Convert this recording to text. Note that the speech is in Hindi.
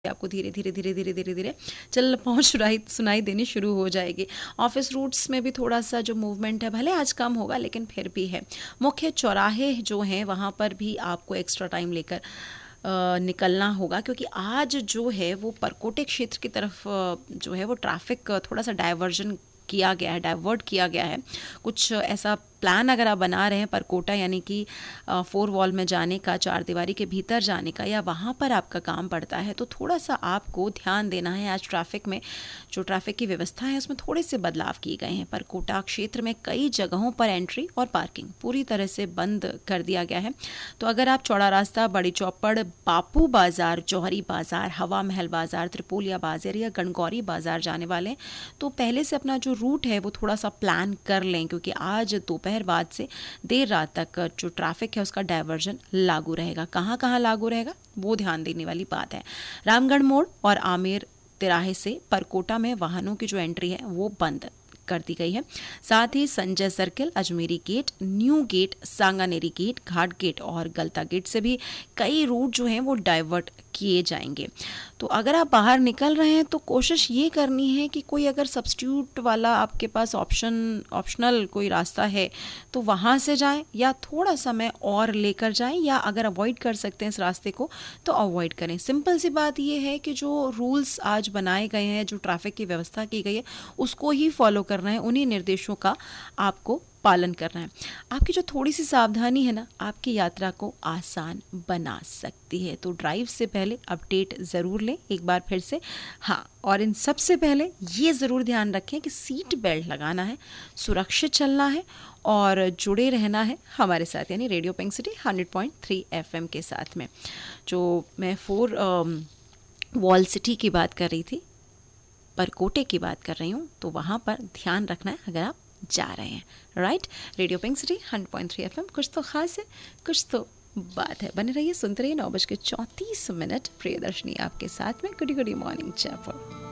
आपको धीरे धीरे धीरे धीरे धीरे धीरे चल पहुँच सुनाई देनी शुरू हो जाएगी। ऑफिस रूट्स में भी थोड़ा सा जो मूवमेंट है, भले आज कम होगा लेकिन फिर भी है। मुख्य चौराहे जो हैं वहाँ पर भी आपको एक्स्ट्रा टाइम लेकर निकलना होगा, क्योंकि आज जो है वो परकोटे क्षेत्र की तरफ जो है वो ट्रैफिक थोड़ा सा डाइवर्ट किया गया है। कुछ ऐसा प्लान अगर आप बना रहे हैं परकोटा यानी कि 4 वॉल में जाने का, चार दीवारी के भीतर जाने का, या वहाँ पर आपका काम पड़ता है, तो थोड़ा सा आपको ध्यान देना है। आज ट्रैफिक में जो ट्रैफिक की व्यवस्था है उसमें थोड़े से बदलाव किए गए हैं। परकोटा क्षेत्र में कई जगहों पर एंट्री और पार्किंग पूरी तरह से बंद कर दिया गया है। तो अगर आप चौड़ा रास्ता, बड़ी चौपड़, बापू बाजार, जौहरी बाजार, हवा महल बाजार, त्रिपोलिया बाजार या गणगौरी बाजार जाने वाले हैं तो पहले से अपना जो रूट है वो थोड़ा सा प्लान कर लें, क्योंकि आज दोपहर बाद से देर रात तक जो ट्रैफिक है उसका डायवर्जन लागू रहेगा। कहाँ कहाँ लागू रहेगा वो ध्यान देने वाली बात है। रामगढ़ मोड़ और आमेर तिराहे से परकोटा में वाहनों की जो एंट्री है वो बंद कर दी गई है। साथ ही Sanjay circle, Ajmeri gate, new gate, Sanganeri gate, घाट गेट और गलता गेट से भी कई रूट जो हैं वो डाइवर्ट किए जाएंगे। तो अगर आप बाहर निकल रहे हैं तो कोशिश ये करनी है कि कोई अगर सब्स्टिट्यूट वाला आपके पास ऑप्शनल कोई रास्ता है तो वहाँ से जाएं, या थोड़ा समय और लेकर जाएं, या अगर अवॉइड कर सकते हैं इस रास्ते को तो अवॉइड करें। सिंपल सी बात ये है कि जो रूल्स आज बनाए गए हैं, जो ट्रैफिक की व्यवस्था की गई है उसको ही फॉलो करना है, उन्हीं निर्देशों का आपको पालन करना है। आपकी जो थोड़ी सी सावधानी है ना, आपकी यात्रा को आसान बना सकती है। तो ड्राइव से पहले अपडेट ज़रूर लें एक बार फिर से। हाँ, और इन सबसे पहले ये ज़रूर ध्यान रखें कि सीट बेल्ट लगाना है, सुरक्षित चलना है और जुड़े रहना है हमारे साथ, यानी रेडियो पिंक सिटी 100.3 FM के साथ में। जो मैं 4 वॉल सिटी की बात कर रही थी, परकोटे की बात कर रही हूँ, तो वहाँ पर ध्यान रखना है अगर आप जा रहे हैं। Right, radio pink city 100.3 FM, कुछ तो खास है, कुछ तो बात है। बने रहिए, सुनते रहिए। 9:34 प्रियदर्शनी आपके साथ में। गुडी गुडी मॉर्निंग जयपुर।